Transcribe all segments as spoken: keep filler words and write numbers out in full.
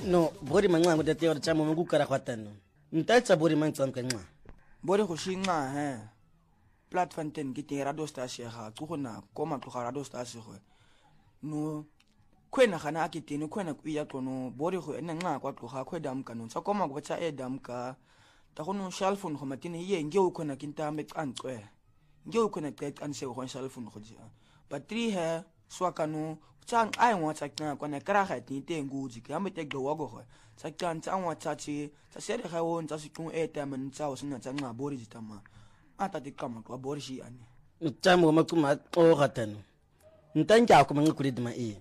No, bori manxa ngote te ora chamo ngukara khwatano. Ntatsa bori manxa mkanxa. Bori go shinga he. Platform ten ke te radio station ga tsugona koma tloga radio station go. No kwena gana akitini kwena kuya tlono bori go ena nxa kwa tloga kwedam kanu tsa koma go tsa edam ka ta go no cellphone go matine ye nge o khona kinta me tsantswe. Nge o khona qet anse go cellphone go ja. Battery he swakano tsang ai ngwa tsakna kwa na kra ga ti te nguji ke amete go go go tsaktan tsangwa tsachi tsa sere ga won tsa situng eta men tsa o sina tsanga bori ditama ata dikama kwa bori shi ani Ntamo makuma o gatano. Ntanja ko mangikuri dima e.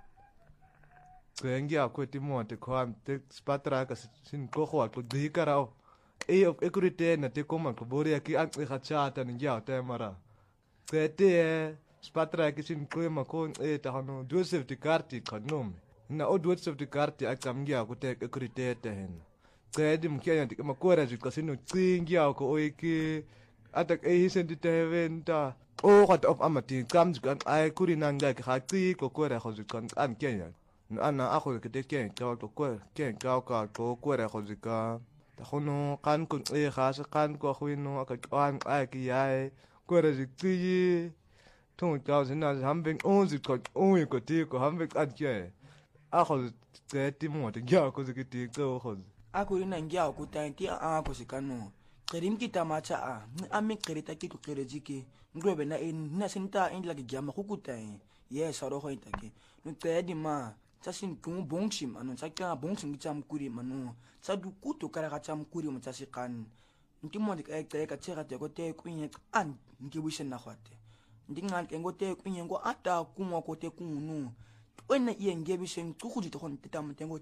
Kwengi akweti monte kwa te spatra ka sin ko ho ko dikara e of ekurite na te koma ko bori aki an ga chata ni ya te mara. Kwete spatra ki sin kwema ko e ta no Joseph de Carti kanome. Na o Joseph de Carti akamgia ko te ekurite te hen. Kwedi mkenya te makora ju ka sinu tsingia ko oiki atak e hisen te venta. O gat of amati kam kan ai kurinanga ka ti ko kora ko kan an kenya. Ana ako ke te ken ka ko ko ken ka ka ko ko re ko zika ta hono kan ko e khas kan ko khwino ka kan ai ki ai ko re ziki tong ta zina hambing on zi ko on ko ti ko hambing at ke ako te ti mo te ya ko ziki ti ko ho ako ina ngia ko ta ti a ko sikano kerim kita macha a ami kereta ki ko kere ziki nglobe na in na sinta in la gama ko kutai yes aro ho intake no te di ma tsasin kung bongsim ano tsaka bongsim cham kuri manu tsadu kuto kara ka cham kuri mo tsasikan nti mo dik ek ka tsega te ko te kunye an nti wisen na khwate ndingal ke ngote kunye ngo ata kumwa ko te kunu wena iye ngebisen tsukuji to kon titam tengo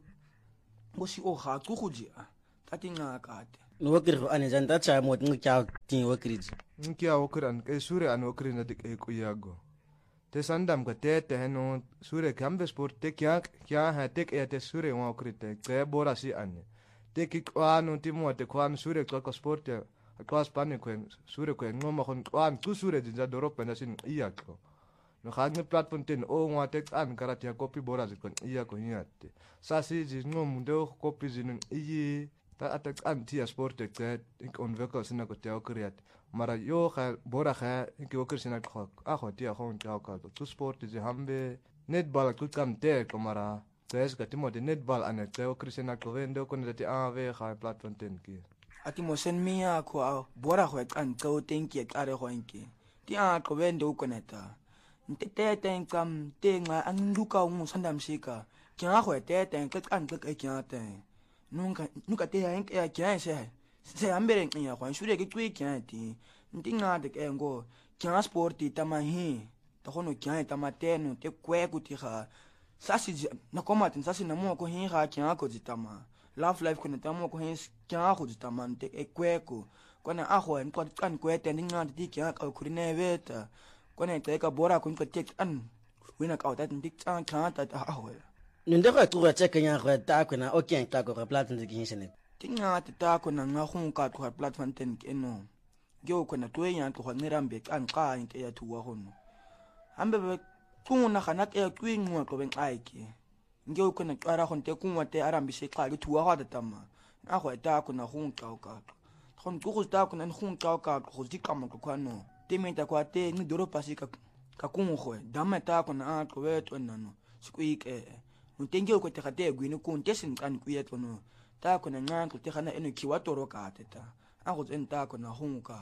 ngo si o ha tsukuji tati nga kate No wakiri ko ane janta cha mo ngikya tin wakiri. nkia okran ke sure an okri na dik e kuyago te sandam ka te te no sure kambe sport te kya kya ha te ke te sure wa krite ke bora si ane te ki kwano ti mo te kwan sure ko sport ya ko spane ko sure ko no ma kon kwan tu sure dinja doropa na sin iya ko no khadne platform ten o wa te an karate copy bora zi kon iya ko nyate sa si ji no mundo copy zin iyi ta atak anti sport te ik onwikkel sina ko te okriat mara yo ga bora ga ik okri sina ko a ho ti a ho ta ka to sport je hambe netball ku kam te ko mara tes ka timo de netball ane te okri sina ko vendo ko ne te a ve ga platform ten ki ati mo sen mia ko bora ho kan to tenki kare ho inki ti a ko vendo ko neta nte te ten kam te nga an luka un sandam sika kya ho te ten ka kan ka kya te nunca nunca te hay que que se se ambere ya kwa shure ke twi kya ti ndinga de ke ngo kya sport ta mahi to hono kya ta mateno te kwe ku ti ga sasi na koma tin sasi na mo ko hin ga kya ko ditama love life ko na ta mo ko hin kya ko ditama te e kwe ko kona a ho en ko kan kwe te ndinga ti kya ka ku ne veta kona te ka bora ko ko tek an wina ka ta ndik ta kya ta a ho Ninde ko tu ra check nya ko ta ko na okay ta ko platform de kinshene. Tinga ta ko na nga khung ka ko platform ten ke no. Gyo ko na to nya ko ngirambe kan ka nke ya tuwa hono. Ambe be tuna kana ke twingwa ko ben aike. Gyo ko na twara ho nte kunwa te arambi se ka ke tuwa ha tama. Na go ta ko na khung ka ka. Khon ko ta ko na khung ka ka ko di kam ko kwano. Timenta ko te ni doro pasika ka kunwo ho. Dama ta ko na ko weto nano. Sikuike. Ntengi ko te khate gwini ku ntesin kan ku yeto no ta ko na ngang ko te khana eno kiwa toro ka teta a go tsenta ko na hunka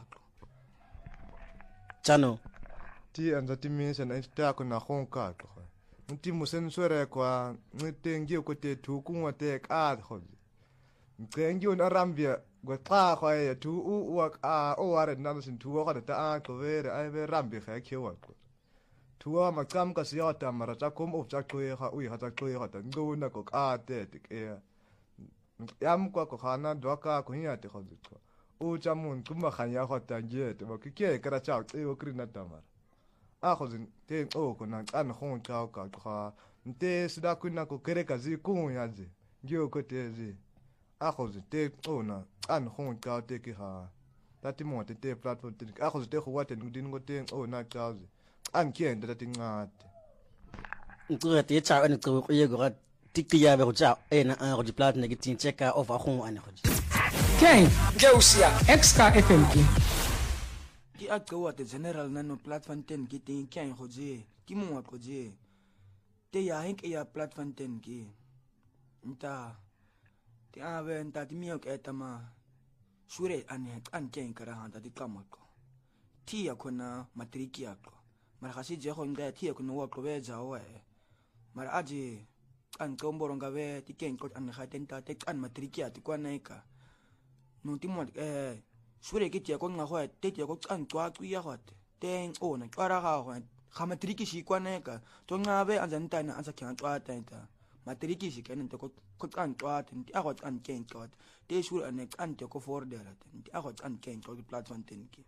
Chano ti anda ti mi sen ta ko na honka ko nti mo sen sore kwa ntengi ko te tu ku wa te ka ho ntengi on arambia go ta ko ya tu u wa a o are na sin tu ko ta a ko vere ai ve rambi kha ke wa ko tuwa makam ka siya ta mara ta kom of ta ko ha ui ha ta ko ha ta ngo na ko ka te te ke yam ko ko khana dwa ka ko ya te ko ko u chamun kuma khanya ho ta je te ba ke ke kra cha e o krina ta mara a ko zin te o ko na an ho ta ka ko ha nte sida ku na ko kere ka zi ku ya je gyo ko te zi a ko zin te o na an ho ta te ki ha ta ti mo te te platform te a ko te ko wa te ndin ngo te o na ta zi an kien da tingate ngure te cha an ko ye go tikia be go tsa ena a go di plat ne ke tin checka over go ane go Ken Geusia X K F M ki Ki a tsewa te general nano platform ten ki ting kyan go je ki mo go je te ya henk ya platform ten ki nta ti ave nta ti miok etama sure ane an ken kara handa di kamako ti ya kona matriki yako mara kasi je ho nga ti ya kona wa ko be jawe mara aji an komboro ngabe ti ken ko an khaten ta te an matriki ya ti kwana ika no ti mo eh sure ki ti ya ko nga ho te ti ya ko an twa twa ya ho te ona twara ga ho ga matriki shi kwana ika to ngabe an zanta na an sa kyan twa ta ta matriki shi kenan te ko ko an twa ti a go an ken ko te sure an an te ko for der ti a go an ken ko platform ten ki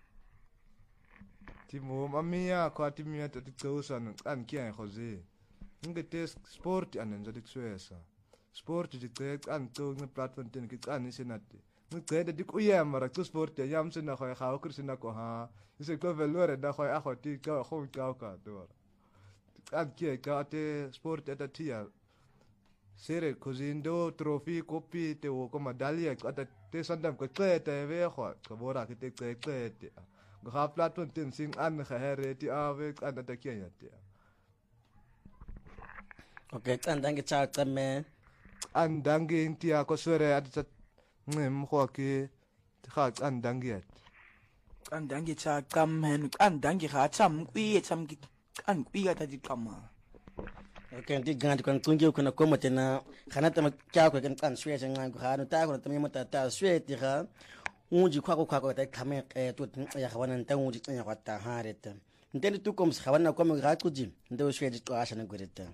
ti mo mamia ko ti mi ta ti tsosan an kyan khoze nge test sport anen zati tswesa sport di tek an to nge platform ten ki an isenati nge tek di ku yamara to sport ya yam sena kho kha kur sena ko ha ise ko velore da kho a kho ti ka kho ka ka do an ki ka te sport eta tia sere cozindo trophy kopi te o ko medallia ata te sandam ko tlete ve kho ko bora ki te tlete ga platform ten sing an kha here ti ave an ta kenya te okay tsandange cha tsame andange ntia ko sore at ngem kho ke kha andange an dangi cha kam hen an dangi kha cham kwi cham ki an kwi ga ta di kama okay ndi gandi kon tunje ko na ko motena khana ta kya ko kan kan shwe jang ko ha no ta ko ta mi mota ta shwe ti kha unji kwa ko kwa ko ta khame to ya khawana nta unji tsanya kwa ta hareta ndeni tu kom khawana ko mi ga tsuji ndo shwe di to asha na goreta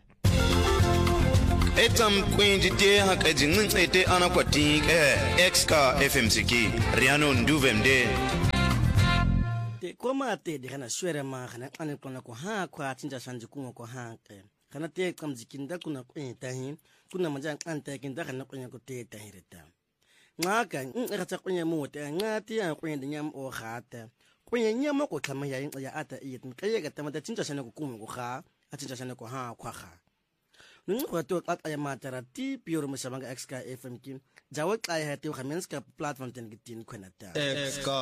etam kwinji te hakaji ngcete ana kwatike X K F M siki riano nduvemde te koma te de kana shwere ma kana ane kona ko ha kwa tinja sanji kungo ko ha ke kana te kam jikinda kuna kwenta hin kuna manja anta kinda kana kwenya ko te ta hireta ngaka ngaka tsa kwenya mote ngati ya kwenya nyam o khata kwenya nyam ko tlama ya ya ata itin kaye ga tamata tinja sana ko kungo ko ha atinja sana ko ha kwa kha nngwe to at ay matara ti pure mo sa mga X K F M ki jawo kaya hati o kamenska platform ten gitin kwenata X K